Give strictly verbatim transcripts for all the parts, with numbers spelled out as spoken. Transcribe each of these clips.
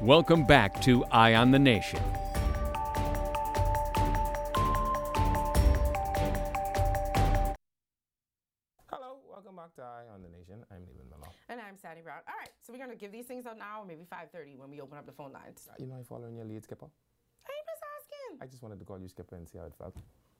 Welcome back to Eye on the Nation. Hello, welcome back to Eye on the Nation. I'm Nathan Miller. And I'm Sandy Brown. All right, so we're going to give these things up now, or maybe five thirty when we open up the phone lines. You know, I following your lead, Skipper. I'm just asking. I just wanted to call you Skipper and see how it felt.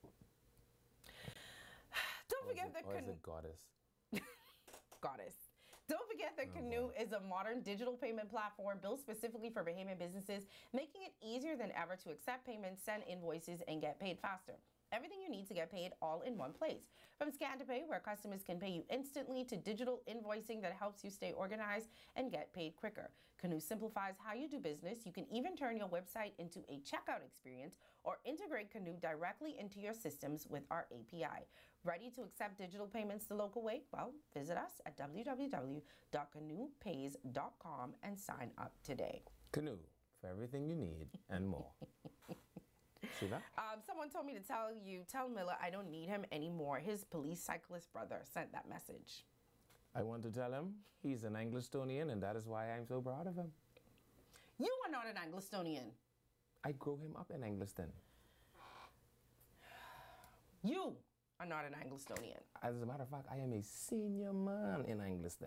Don't forget it, that or is Canoe. it Goddess? Goddess. Don't forget that Oh, Canoe boy. is a modern digital payment platform built specifically for Bahamian businesses, making it easier than ever to accept payments, send invoices, and get paid faster. Everything you need to get paid all in one place. From Scan to Pay, where customers can pay you instantly, to digital invoicing that helps you stay organized and get paid quicker. Canoe simplifies how you do business. You can even turn your website into a checkout experience or integrate Canoe directly into your systems with our A P I. Ready to accept digital payments the local way? Well, visit us at w w w dot canoe pays dot com and sign up today. Canoe, for everything you need and more. See that? Um, someone told me to tell you, tell Miller I don't need him anymore. His police cyclist brother sent that message. I want to tell him he's an Anglistonian, and that is why I'm so proud of him. You are not an Anglistonian. I grew him up in Angliston. You are not an Anglistonian. As a matter of fact, I am a senior man in Angliston.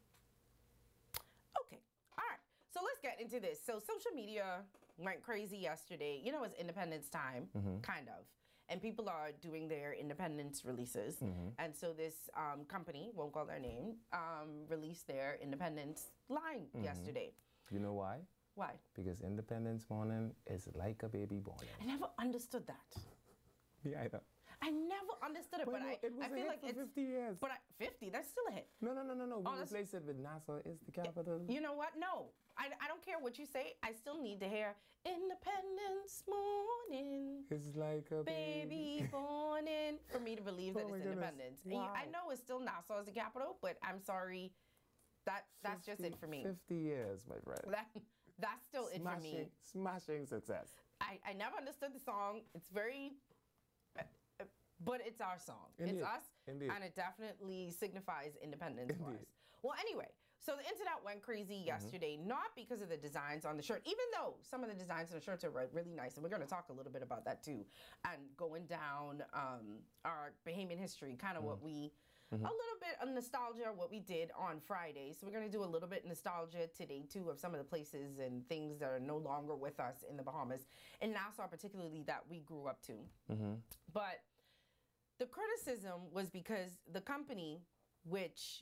Okay, all right. So let's get into this. So social media went crazy yesterday. You know, it's Independence time, kind of. And people are doing their independence releases. And so this um, company, won't call their name, um, released their independence line yesterday. You know why? Why? Because Independence morning is like a baby born. I never understood that. Me either. I never understood it, but, no, I, it was I a feel hit like for it's fifty years. But I, fifty, that's still a hit. No, no, no, no, no. We Oh, that's- replaced it with Nassau is the capital. You know what? No, I, I don't care what you say. I still need to hear Independence morning. It's like a Baby born in for me to believe that Oh my it's goodness. independence. And you- I Wow. know it's still Nassau as the capital, but I'm sorry. That that's just it for me. fifty years, my friend. That that's still it for me. Smashing success. I, I never understood the song. It's very, uh, uh, but it's our song. Indeed. It's us, Indeed. and it definitely signifies independence for Indeed. us. Well, anyway, so the internet went crazy yesterday, not because of the designs on the shirt, even though some of the designs on the shirts are re- really nice, and we're going to talk a little bit about that too, and going down um, our Bahamian history, kind of what we. A little bit of nostalgia of what we did on Friday. So we're going to do a little bit nostalgia today, too, of some of the places and things that are no longer with us in the Bahamas, in Nassau particularly, that we grew up to. But the criticism was because the company, which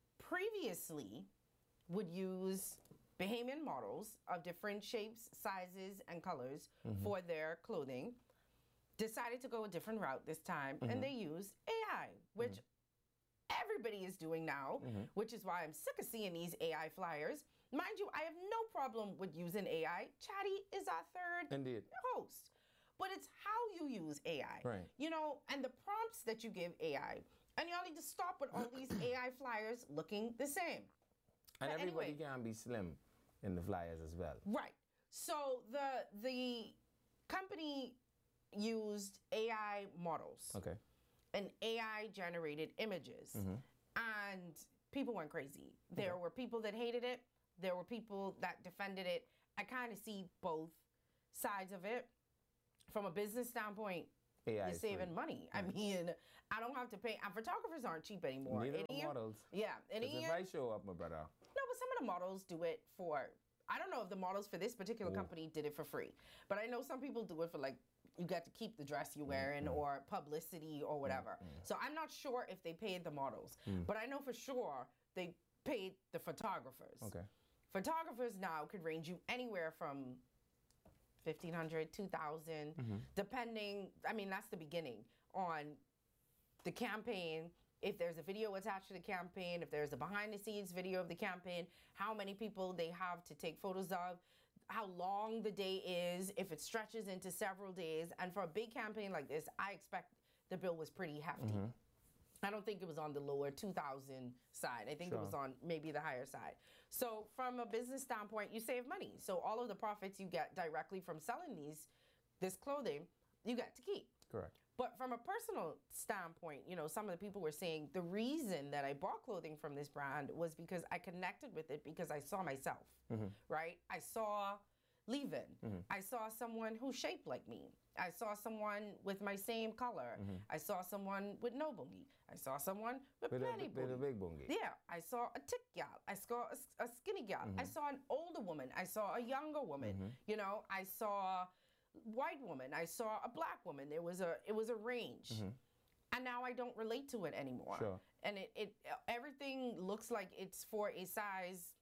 previously would use Bahamian models of different shapes, sizes, and colors for their clothing, decided to go a different route this time, and they used A I, which everybody is doing now, which is why I'm sick of seeing these A I flyers. Mind you, I have no problem with using A I. Chatty is our third Indeed. host. But it's how you use A I. Right. You know, and the prompts that you give A I. And y'all need to stop with all these A I flyers looking the same. And But everybody anyway. can be slim in the flyers as well. Right. So the the company used A I models. Okay. And A I generated images. And people went crazy. There were people that hated it. There were people that defended it. I kind of see both sides of it. From a business standpoint, A I you're is saving free. money. I mean, I don't have to pay. And photographers aren't cheap anymore. Neither And are Ian- models. Yeah. And 'Cause if Ian, I show up, my brother, no, but some of the models do it for, I don't know if the models for this particular Ooh. company did it for free, but I know some people do it for like, you got to keep the dress you're wearing or publicity or whatever. So I'm not sure if they paid the models, but I know for sure they paid the photographers. okay. Photographers now could range you anywhere from fifteen hundred, two thousand, depending, I mean, that's the beginning on the campaign. If there's a video attached to the campaign, if there's a behind the scenes video of the campaign, how many people they have to take photos of, how long the day is, if it stretches into several days. And for a big campaign like this, I expect the bill was pretty hefty. I don't think it was on the lower two thousand side. I think Sure. it was on maybe the higher side. So from a business standpoint, you save money. So all of the profits you get directly from selling these, this clothing, you get to keep. Correct. But from a personal standpoint, you know, some of the people were saying the reason that I bought clothing from this brand was because I connected with it because I saw myself, Mm-hmm. right? I saw Leave-In. I saw someone who shaped like me. I saw someone with my same color. Mm-hmm. I saw someone with no bungie. I saw someone with, With a, plenty with a bungie. big bungie. Yeah, I saw a thick gal. I saw a, s- a skinny gal. I saw an older woman. I saw a younger woman. You know, I saw white woman. I saw a black woman. There was a it was a range, and now I don't relate to it anymore. Sure. And it, it everything looks like it's for a size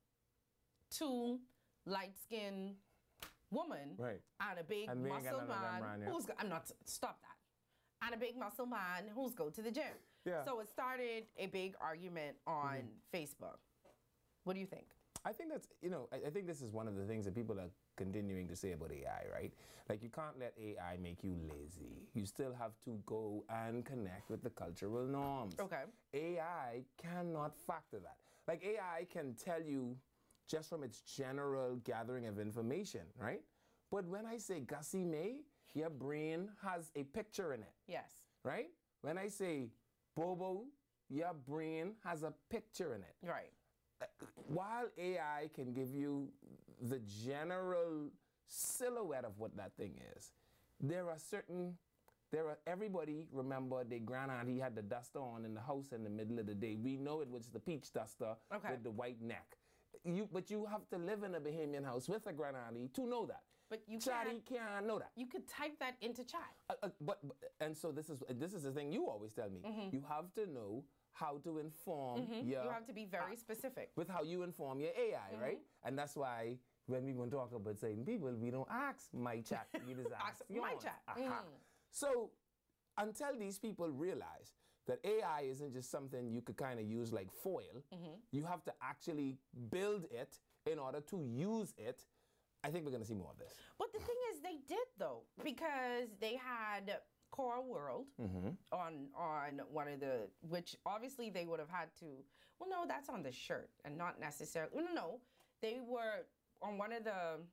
two light skinned woman Right. and a big And we ain't got muscle none of them man around here. who's go- I'm not stop that. And a big muscle man who's go to the gym. Yeah. So it started a big argument on Facebook. What do you think? I think that's, you know, I, I think this is one of the things that people are continuing to say about A I, right? Like, you can't let A I make you lazy. You still have to go and connect with the cultural norms. Okay. A I cannot factor that. Like, A I can tell you just from its general gathering of information, right? But when I say Gussie May, your brain has a picture in it, Yes. right? When I say Bobo, your brain has a picture in it. Right. While A I can give you the general silhouette of what that thing is, there are certain, there are, everybody remember their granddaddy had the duster on in the house in the middle of the day. We know it was the peach duster Okay. with the white neck. You, but you have to live in a Bahamian house with a granddaddy to know that. But you Chatty can't can't know that. you could type that into chat. Uh, uh, but, but and so this is this is the thing you always tell me. You have to know how to inform your You have to be very specific. with how you inform your A I, right? And that's why when we want to talk about certain people, we don't ask my chat. We just ask, Ask my yours. chat. Aha. So until these people realize that A I isn't just something you could kind of use like foil, you have to actually build it in order to use it. I think we're going to see more of this. But the thing is, they did though, because they had Coral World on on one of the, which obviously they would have had to. Well, no, that's on the shirt, and not necessarily. No, no, no. They were on one of the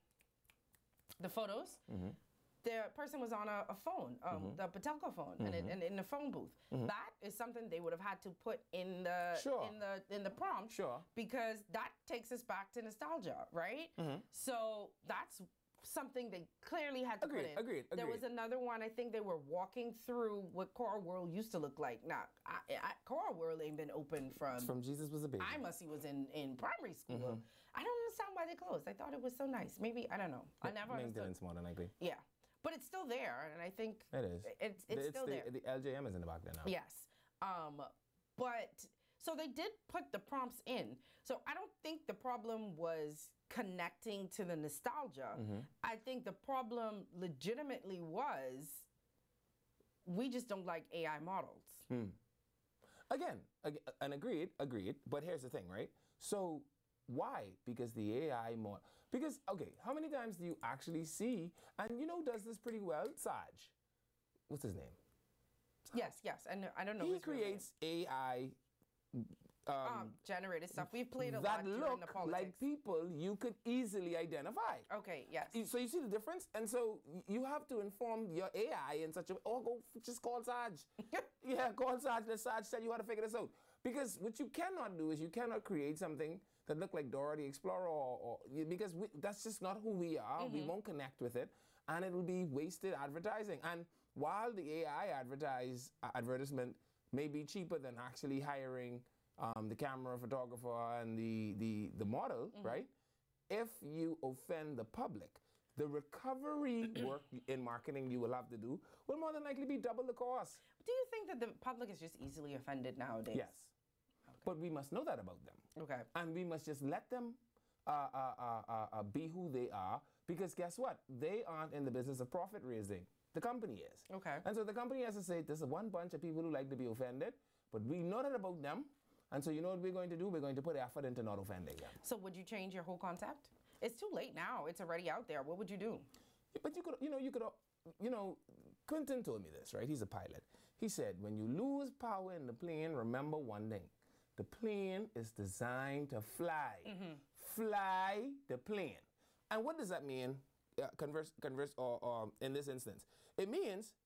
the photos. The person was on a, a phone, um, the Patelco phone, and, it, and in the phone booth. That is something they would have had to put in the Sure. in the in the prompt, Sure. because that takes us back to nostalgia, right? So that's something they clearly had to Agreed, put in. agreed, There was agreed. another one. I think they were walking through what Coral World used to look like. Now, I, I, Coral World ain't been open from. From Jesus was a baby. I must see was in in primary school. I don't understand why they closed. I thought it was so nice. Maybe I don't know. I never understood. Maintenance more than likely. Yeah, but it's still there, and I think It is. It's it's, still the, there. The L J M is in the back there now. Yes. Um, but so they did put the prompts in. So I don't think the problem was connecting to the nostalgia. I think the problem legitimately was we just don't like A I models. Again, ag- and agreed, agreed. But here's the thing, right? So why? Because the A I more. Because okay, how many times do you actually see? And you know, does this pretty well, Saj. What's his name? Yes, yes. I know. I don't know. He his real name. creates A I um, um, generated stuff. We've played a that lot during look the politics. like people you could easily identify. Okay. Yes. You- So you see the difference, and so y- you have to inform your A I in such a way. Oh, go f- just call Saj. Yeah, call Saj. Let Saj tell you how to figure this out. Because what you cannot do is you cannot create something that look like Dora the Explorer, or, or y- because we, that's just not who we are. We won't connect with it, and it will be wasted advertising. And while the A I advertise uh, advertisement may be cheaper than actually hiring um, the camera photographer and the the the model, right? If you offend the public, the recovery work in marketing you will have to do will more than likely be double the cost. Do you think that the public is just easily offended nowadays? Yes. But we must know that about them. Okay. And we must just let them uh, uh, uh, uh, uh, be who they are, because guess what? They aren't in the business of profit raising. The company is. Okay. And so the company has to say, there's one bunch of people who like to be offended, but we know that about them. And so you know what we're going to do? We're going to put effort into not offending them. So would you change your whole concept? It's too late now. It's already out there. What would you do? But you could, you know, you could, uh, you know, Quentin told me this, right? He's a pilot. He said, when you lose power in the plane, remember one thing. The plane is designed to fly. Fly the plane. And what does that mean? Uh, converse, converse, or, or in this instance, it means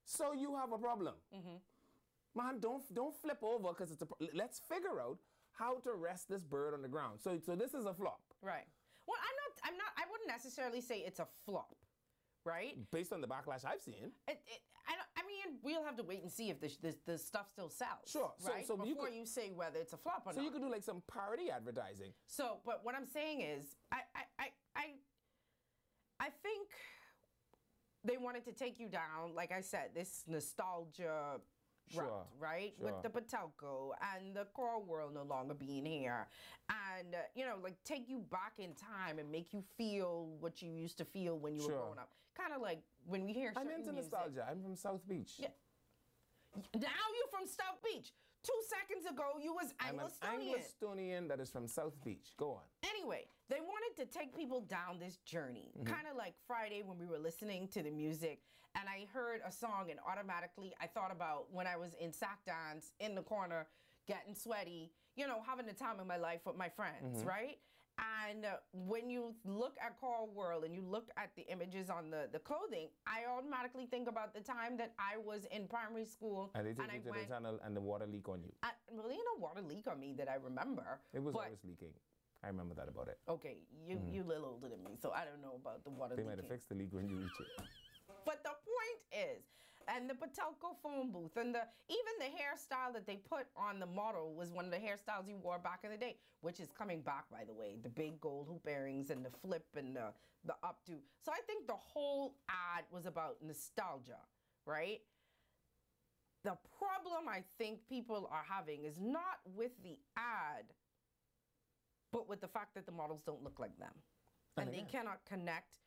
So you have a problem. Man, don't don't flip over because it's a. pro- Let's figure out how to rest this bird on the ground. So so this is a flop Right. Well, I'm not. I'm not. I wouldn't necessarily say it's a flop, right? based on the backlash I've seen. It, it, I, don't, I mean, we'll have to wait and see if this this, this stuff still sells. Sure. So- Right. so you Before could- you say whether it's a flop or So not. you could do like some parody advertising. So, but what I'm saying is, I, I, I, I, I think they wanted to take you down, like I said, this nostalgia Sure, route, right? sure. With the Patelco and the Coral World no longer being here, and uh, you know, like take you back in time and make you feel what you used to feel when you Sure. were growing up. Kind of like when we hear I'm certain into music. nostalgia. I'm from South Beach. Yeah. Now you're from South Beach. Two seconds ago, you was I'm an Anglo-Estonian. Anglo-Estonian that is from South Beach. Go on. Anyway, they wanted to take people down this journey, kind of like Friday when we were listening to the music, and I heard a song, and automatically I thought about when I was in sack dance in the corner, getting sweaty, you know, having the time of my life with my friends, right? And uh, when you look at Coral World and you look at the images on the, the clothing, I automatically think about the time that I was in primary school And they take and you I to went. the tunnel and the water leak on you. I, well, ain't no water leak on me that I remember. It was but, always leaking. I remember that about it. Okay, you you a little older than me, so I don't know about the water They might leaking. have fixed the leak when you reach it. But the point is, and the Patelco phone booth, and the even the hairstyle that they put on the model was one of the hairstyles you wore back in the day, which is coming back, by the way. The big gold hoop earrings and the flip and the the updo. So I think the whole ad was about nostalgia, right? The problem I think people are having is not with the ad, but with the fact that the models don't look like them. And they again- cannot connect.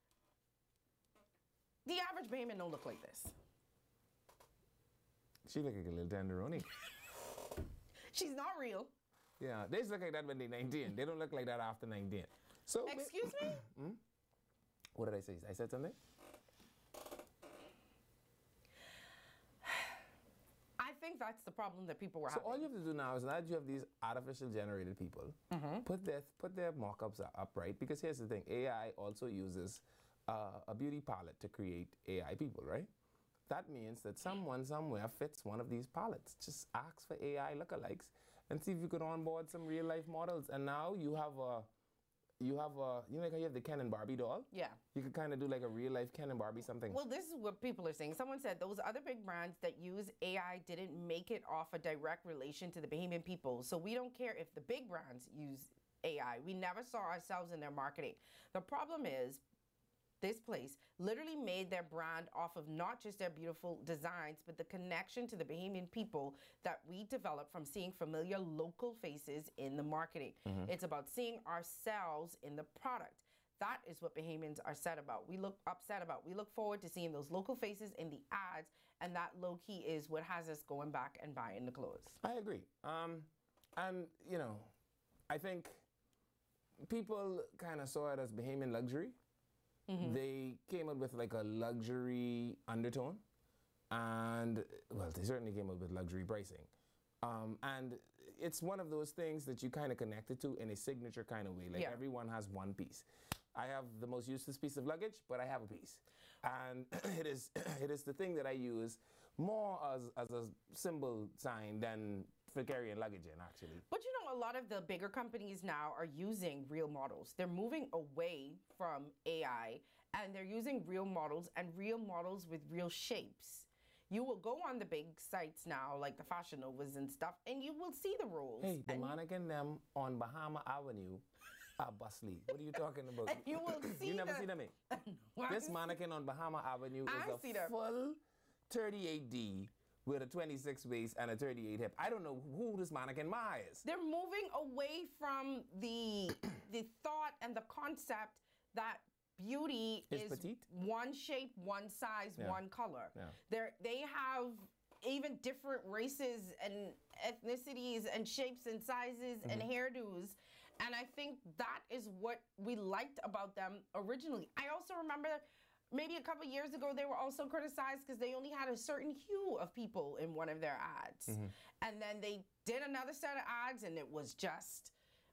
The average Bahamian don't look like this. She look like a little tenderoni. She's not real. Yeah, they just look like that when they're nineteen. They don't look like that after nineteen. So, ma- Excuse me? what did I say? I said something? I think that's the problem that people were So having. all you have to do now is now that you have these artificial generated people, put their put their mock-ups u- up, right? Because here's the thing, A I also uses uh, a beauty palette to create A I people, right? That means that someone somewhere fits one of these palettes. Just ask for A I lookalikes and see if you could onboard some real life models. And now you have a you have a you know like how you have the Ken and Barbie doll? Yeah. You could kind of do like a real life Ken and Barbie something. Well, this is what people are saying. Someone said those other big brands that use A I didn't make it off a direct relation to the Bahamian people. So we don't care if the big brands use A I. We never saw ourselves in their marketing. The problem is this place literally made their brand off of not just their beautiful designs, but the connection to the Bahamian people that we developed from seeing familiar local faces in the marketing. It's about seeing ourselves in the product. That is what Bahamians are sad about. We look upset about. We look forward to seeing those local faces in the ads, and that low key is what has us going back and buying the clothes. I agree. Um, and, you know, I think people kind of saw it as Bahamian luxury. They came up with like a luxury undertone. And, well, they certainly came up with luxury pricing. Um, and it's one of those things that you kind of connected to in a signature kind of way. Like Yeah. everyone has one piece. I have the most useless piece of luggage, but I have a piece. And it is it is the thing that I use more as, as a symbol sign than for carrying luggage in, actually. But you know, a lot of the bigger companies now are using real models. They're moving away from A I and they're using real models and real models with real shapes. You will go on the big sites now, like the Fashion Novas and stuff, and you will see the rules. Hey, the and, mannequin them on Bahama Avenue are bustly. What are you talking about? and you will see You never the, see them, eh? Well, This mannequin on Bahama Avenue I is see a them. full thirty-eight D with a twenty-six waist and a thirty-eight hip. I don't know who this mannequin Ma is. They're moving away from the the thought and the concept that beauty Is is petite? one shape, one size, Yeah. one color. Yeah. They're, they have even different races and ethnicities and shapes and sizes and Mm-hmm. hairdos. And I think that is what we liked about them originally. I also remember maybe a couple years ago, they were also criticized because they only had a certain hue of people in one of their ads. Mm-hmm. And then they did another set of ads and it was just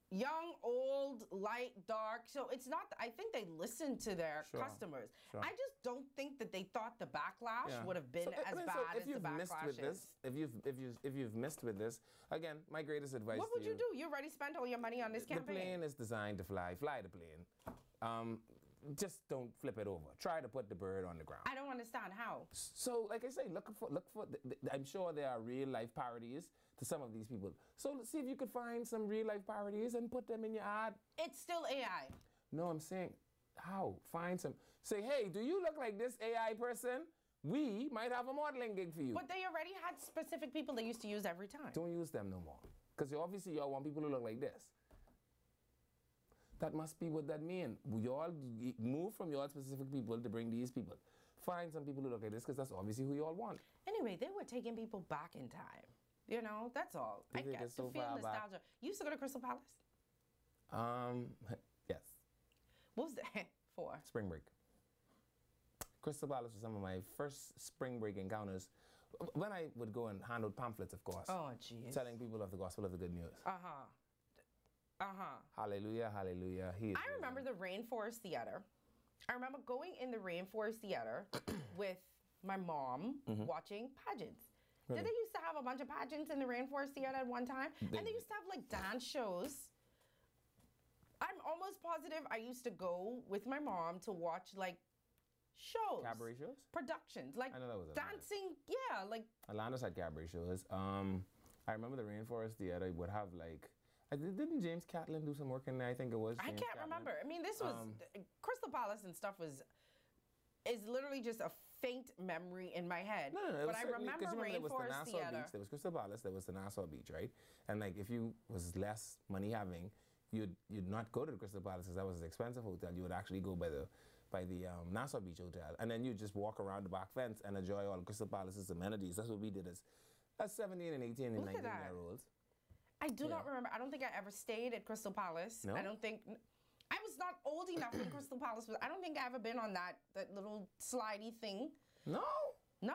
young, old, light, dark. So it's not, I think they listen to their Sure, customers. sure. I just don't think that they thought the backlash Yeah. would have been So, I- I as mean, so bad if as the you've missed backlash with is. this, if you've if you if you've missed with this, again, my greatest advice What to would you do? You already spent all your money on this The campaign. plane is designed to fly. Fly the plane. Um, just don't flip it over. Try to put the bird on the ground. I don't understand how. So, like I say, look for look for. th- th- I'm sure there are real life parodies to some of these people. So let's see if you could find some real life parodies and put them in your ad. It's still A I. No, I'm saying, how? Find some. Say, hey, do you look like this A I person? We might have a modeling gig for you. But they already had specific people they used to use every time. Don't use them no more. Because obviously y'all want people who look like this. That must be what that mean. Y'all g- move from your specific people to bring these people. Find some people who look like this because that's obviously who y'all want. Anyway, they were taking people back in time. You know, that's all. They I take get it to so feel far back. nostalgia. You used to go to Crystal Palace? Um, yes. What was that for? Spring break. Crystal Palace was some of my first spring break encounters. When I would go and hand out pamphlets, of course, Oh, jeez. telling people of the gospel of the good news. Uh-huh. Uh-huh. Hallelujah, hallelujah. He is I remember the Rainforest Theater. I remember going in the Rainforest Theater with my mom watching pageants. Really? Did they used to have a bunch of pageants in the Rainforest Theater at one time? They and they used to have like dance shows. I'm almost positive I used to go with my mom to watch like shows. Cabaret shows? Productions. Like I know that was Atlanta. dancing. Yeah, like Atlanta's had cabaret shows. Um, I remember the Rainforest Theater would have like, I did- didn't James Catlin do some work in there? I think it was. I James can't Catlin. remember. I mean, this was Um, Crystal Palace and stuff was is literally just a faint memory in my head. No, no, no. it but was I certainly- remember 'cause you there was the Rainforest Nassau Theater. Beach, there was Crystal Palace, there was the Nassau Beach, right? And like if you was less money having, you'd you'd not go to the Crystal Palace because that was an expensive hotel. You would actually go by the by the um, Nassau Beach Hotel, and then you just walk around the back fence and enjoy all Crystal Palace's amenities. That's what we did as as seventeen and eighteen and Look at nineteen that. year olds. I do not Yeah. remember. I don't think I ever stayed at Crystal Palace. No? I don't think I was not old enough when Crystal Palace was. I don't think I ever been on that that little slidey thing. No, No,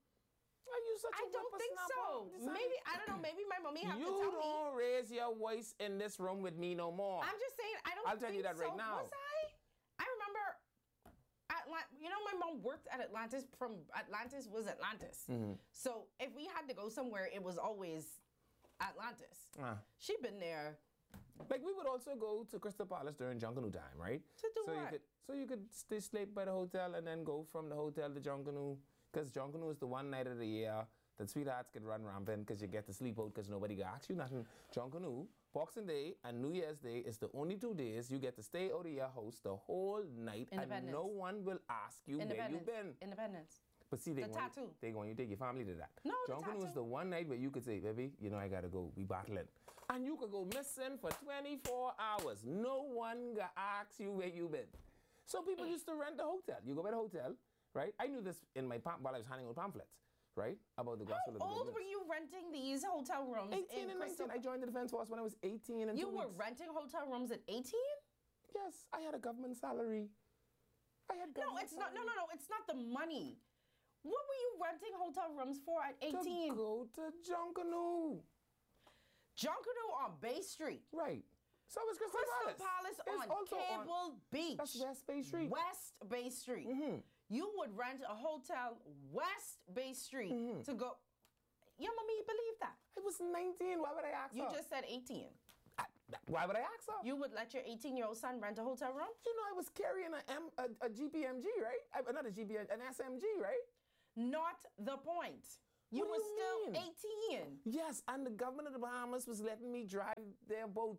are you such a I don't think so. whippersnapper? Maybe I don't know. Maybe my mommy have You to tell me. don't raise your voice in this room with me no more. I'm just saying. I don't. I'll tell you think that right so. now. Was I? I remember. Atlant- you know, my mom worked at Atlantis. From Atlantis was Atlantis. Mm-hmm. So if we had to go somewhere, it was always Atlantis. Ah. She been there. Like we would also go to Crystal Palace during Junkanoo time, right? To do so you what? could so you could stay sleep by the hotel and then go from the hotel to Junkanoo, because Junkanoo is the one night of the year that sweethearts could run rampant because you get to sleep out because nobody can ask you nothing. Junkanoo, Boxing Day and New Year's Day is the only two days you get to stay out of your house the whole night and Independence. no one will ask you where Independence. you've been. Independence. But see, they The want tattoo. You, they want you to take your family to that. No, the Junkanoo is tattoo. the one night where you could say, baby, you know I gotta go. We battling. And you could go missing for twenty-four hours. No one gonna ask you where you been. So people used to rent the hotel. You go by the hotel, right? I knew this in my pam- while I was handing out pamphlets, right? About the How gospel of the old good were news. you renting these hotel rooms eighteen in and Crystal? nineteen. I joined the defense force when I was eighteen and You two were weeks. renting hotel rooms at eighteen? Yes, I had a government salary. I had No, government it's not. No, salary. no, no. It's not the money. What were you renting hotel rooms for at eighteen? To go to Junkanoo. Junkanoo on Bay Street. Right. So is Crystal, Crystal Palace. Palace It's on also Cable Beach. That's West Bay Street. West Bay Street. Mhm. You would rent a hotel West Bay Street Mhm. to go. Your mommy believe that? I was nineteen. Why would I ask You her? just said eighteen. I, why would I ask her? You would let your eighteen-year-old son rent a hotel room? You know I was carrying a, M, a, a G P M G, right? I, not a G P M, an S M G, right? Not the point. You What were do you still mean? eighteen. Yes, and the government of the Bahamas was letting me drive their boat.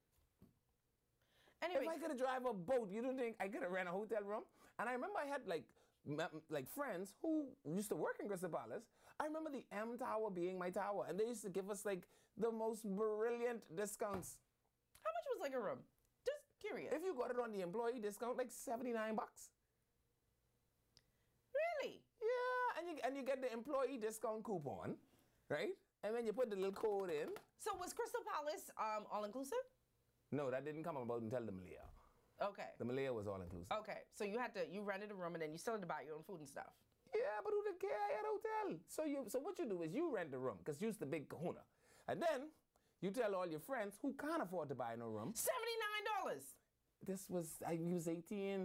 Anyway, If I could have drive a boat, you don't think I could have ran a hotel room? And I remember I had like m- like friends who used to work in Crystal Palace. I remember the M Tower being my tower, and they used to give us like the most brilliant discounts. how much was like a room? Just curious. If you got it on the employee discount, like seventy-nine bucks. Really? Yeah, and you and you get the employee discount coupon, right? And then you put the little code in. So was Crystal Palace um, all inclusive? No, that didn't come about until the Malaya. Okay. The Malaya was all inclusive. Okay. So you had to you rented a room and then you still had to buy your own food and stuff. Yeah, but who did care? I had a hotel. So you so what you do is you rent the room because you's the big kahuna, and then You tell all your friends who can't afford to buy no room. seventy-nine dollars. This was, I was eighteen.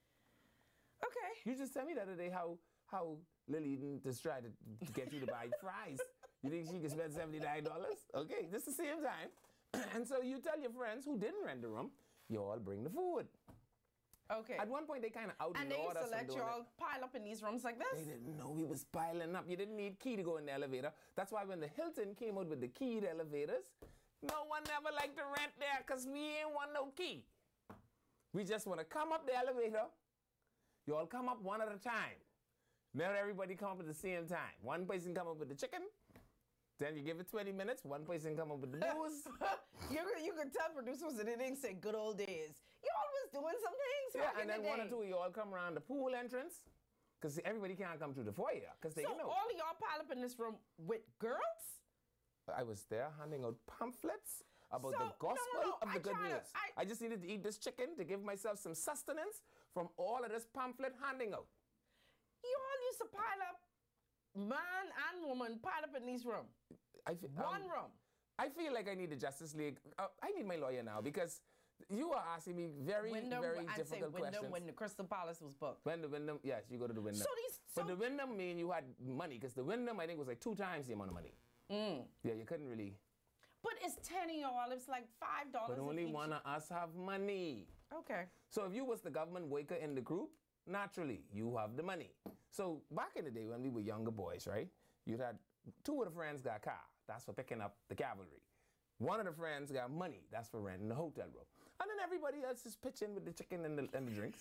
Okay. You just tell me the other day how how Lily just tried to get you to buy fries. You think she can spend seventy-nine dollars? Okay, this the same time. And so you tell your friends who didn't rent the room, you all bring the food. Okay. At one point, they kind of outlawed us And they used to from let doing you all it. pile up in these rooms like They this? didn't know we was piling up. You didn't need key to go in the elevator. That's why when the Hilton came out with the keyed elevators, no one ever liked to rent there because we ain't want no key. We just want to come up the elevator. You all come up one at a time. Not everybody come up at the same time. One person come up with the chicken. Then you give it twenty minutes. One person come up with the booze. you, could- you could tell producers that they didn't say good old days. You always doing some things Yeah, back and in then the one day. or two of you all come around the pool entrance. Because everybody can't come through the foyer. Because they So you know. all of y'all pile up in this room with girls? I was there handing out pamphlets about So, the no, gospel no, no, of the I good try to- news. I- I just needed to eat this chicken to give myself some sustenance from all of this pamphlet handing out. You all used to pile up, man and woman, pile up in these rooms. I fe- One um, room. I feel like I need the Justice League. Uh, I need my lawyer now because you are asking me very, Wyndham, very I'd say difficult Wyndham questions. when the Crystal Palace was booked. When the Wyndham, yes, you go to the Wyndham. So these, so, but the Wyndham mean you had money because the Wyndham I think was like two times the amount of money. Mm. Yeah, you couldn't really. but it's ten of y'all. It's like five dollars. But only each. one of us have money. Okay. So if you was the government worker in the group, naturally you have the money. So back in the day when we were younger boys, right? You'd had two of the friends got car. That's for picking up the cavalry. One of the friends got money. That's for renting the hotel room. And then everybody else is pitching with the chicken and the, and the drinks.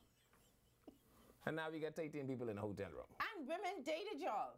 And now we got eighteen people in the hotel room. And women dated y'all.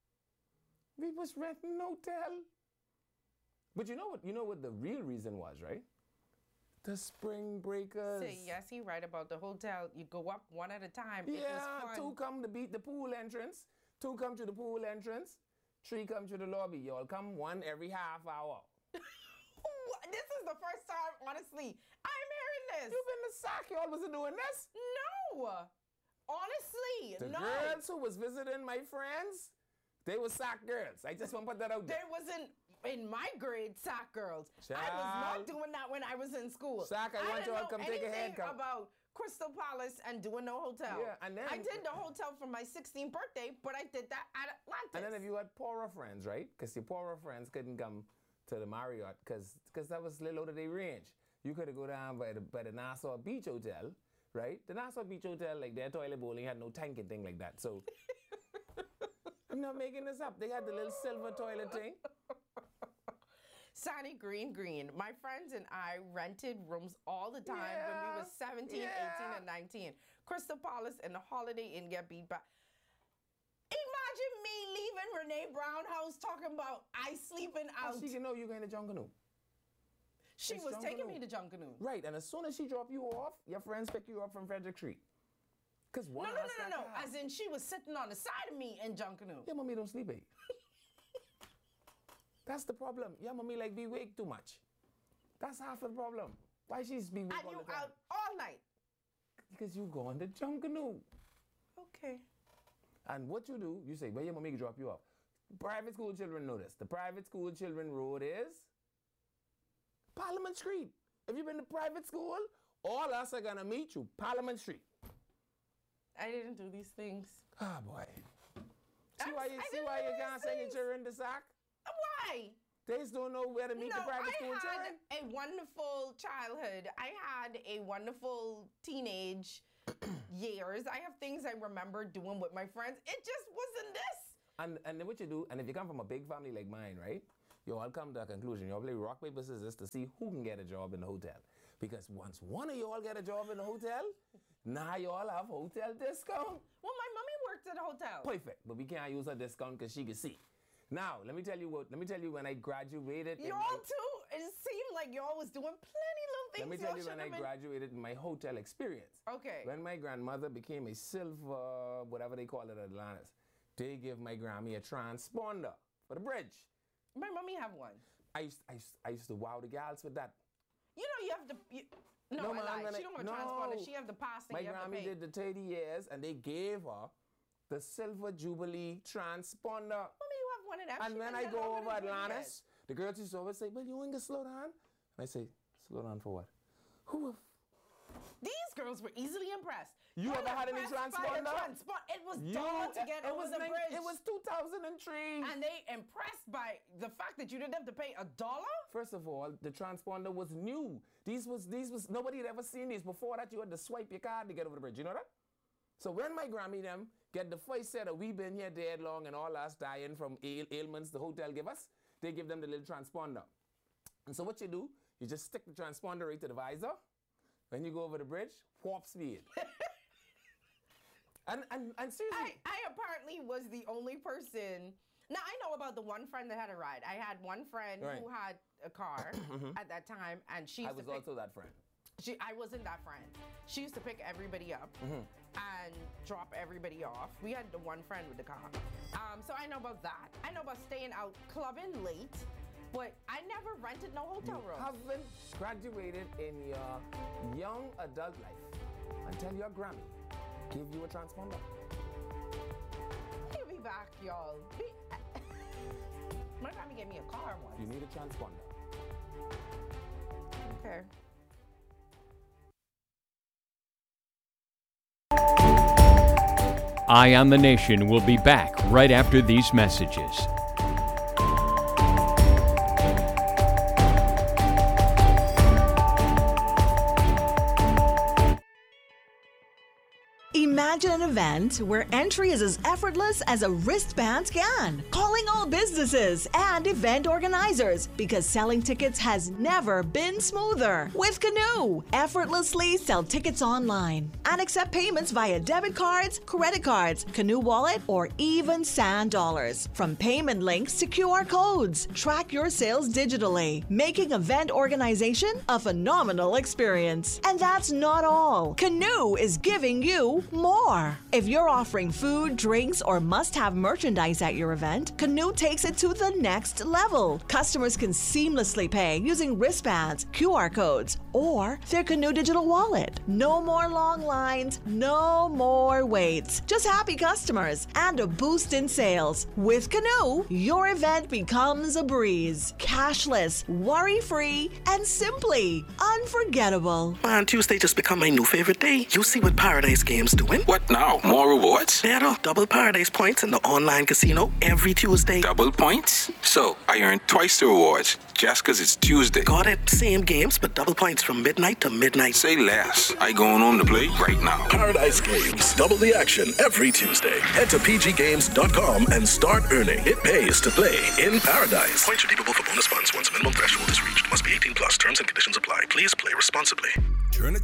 We was renting a hotel. But you know what? You know what the real reason was, right? The spring breakers. Say yes, he right about the hotel. You go up one at a time. Yeah, it was fun. two come to beat the pool entrance. Two come to the pool entrance. Three come to the lobby. Y'all come one every half hour. What? This is the first time, honestly, I'm hearing this. You've been to S A C. Y'all wasn't doing this. No. Honestly, The no. girls who was visiting my friends, they were S A C girls. I just want to put that out there. There wasn't in my grade S A C girls. I was Child. not doing that when I was in school. S A C, I want didn't y'all know come take a anything haircut. about Crystal Palace and doing no hotel. Yeah, and then- I did the hotel for my sixteenth birthday, but I did that at Atlantis. And then if you had poorer friends, right? Because your poorer friends couldn't come to the Marriott because that was a little out of their range. You could have go down by the, by the Nassau Beach Hotel, right? The Nassau Beach Hotel, like their toilet bowl, they had no tank and thing like that. So I'm not making this up. They had the little silver toilet thing. Sunny Green Green. My friends and I rented rooms all the time when we Yeah, were seventeen, yeah. eighteen, and nineteen. Crystal Palace and the Holiday Inn get beat back. Imagine me leaving Renee Brown house talking about I sleeping out. Oh, she can know you're going to Junkanoo. She it's was taking Junkanoo. me to Junkanoo. Right, and as soon as she drop you off, your friends pick you up from Frederick Street. Because No, one no, of us no, no, got no. car. As in, she was sitting on the side of me in Junkanoo. Your mommy don't sleep, eh? That's the problem. Your mommy like be awake too much. That's half the problem. Why she's be awake And all you the time? out all night. Because you go on the Junkanoo. Okay. And what you do, you say, where your mommy can drop you off. Private school children know this. The private school children road is Parliament Street. If you've been to private school, all us are gonna meet you, Parliament Street. I didn't do these things. Ah, boy. See I'm- why you I see didn't why do you these can't send your things. children to S A C? Why? They just don't know where to meet no, the private I school had children. a wonderful childhood. I had a wonderful teenage years. I have things I remember doing with my friends. It just wasn't this. And and then what you do, and if you come from a big family like mine, right? You all come to a conclusion. You all play rock, paper, scissors to see who can get a job in the hotel. Because once one of you all get a job in the hotel, now you all have hotel discount. Well, my mommy worked at a hotel. Perfect. But we can't use her discount because she can see. Now, let me tell you what, let me tell you when I graduated. in Y'all my- too. It seemed like y'all was doing plenty little things. Let me y'all tell you when shouldn't I have been- graduated in my hotel experience. Okay. When my grandmother became a silver, whatever they call it at Atlantis, they give my Grammy a transponder for the bridge. My mommy have one. I used, I used, I used to wow the gals with that. You know you have to. You, no, No, I man, I'm lied. gonna- She don't have a no. transponder. She have the pass and My you have to Grammy pay. did the thirty years and they gave her the Silver Jubilee transponder. Mommy, you have one of them. And She when been I there go longer over than twenty Atlantis, years. The girls used to always say, well, you ain't gonna slow down? And I say, slow down for what? Who? These girls were easily impressed. You They're ever had any impressed by the transponder? transpon- It was You, dumb to get it over was the nine- bridge. It was two thousand three. And they impressed by the fact that you didn't have to pay a dollar? First of all, the transponder was new. These was these was nobody had ever seen these. Before that, you had to swipe your card to get over the bridge. You know that? So when my Grammy them get the first set of we been here dead long and all us dying from ail- ailments the hotel give us, they give them the little transponder. And so what you do, you just stick the transponder right to the visor. When you go over the bridge, warp speed. and, and and seriously, I, I apparently was the only person. Now I know about the one friend that had a ride. I had one friend Right. who had a car at that time, and she used I was to pick, also that friend. She, I wasn't that friend. She used to pick everybody up and drop everybody off. We had the one friend with the car. Um, so I know about that. I know about staying out clubbing late, but I never rented no hotel room. Haven't graduated in your young adult life until your Grammy give you a transponder. He'll be back, y'all. Be- My Grammy gave me a car once. You need a transponder. Okay. Eye on the Nation will be back right after these messages. Imagine an event where entry is as effortless as a wristband scan. Calling all businesses and event organizers because selling tickets has never been smoother. With Canoe, effortlessly sell tickets online and accept payments via debit cards, credit cards, Canoe Wallet, or even Sand Dollars. From payment links to Q R codes, track your sales digitally, making event organization a phenomenal experience. And that's not all. Canoe is giving you more. If you're offering food, drinks, or must-have merchandise at your event, Canoe takes it to the next level. Customers can seamlessly pay using wristbands, Q R codes, or their Canoe digital wallet. No more long lines, no more waits. Just happy customers and a boost in sales. With Canoe, your event becomes a breeze. Cashless, worry-free, and simply unforgettable. Man, Tuesday just become my new favorite day. You see what Paradise Games doing? What now? More rewards? Better. Double Paradise points in the online casino every Tuesday. Double points? So, I earn twice the rewards just because it's Tuesday. Got it. Same games, but double points from midnight to midnight. Say less. I going home to play right now. Paradise Games. Double the action every Tuesday. Head to p g games dot com and start earning. It pays to play in Paradise. Points redeemable for bonus funds once minimum threshold is reached. Must be eighteen plus. Terms and conditions apply. Please play responsibly. Turn it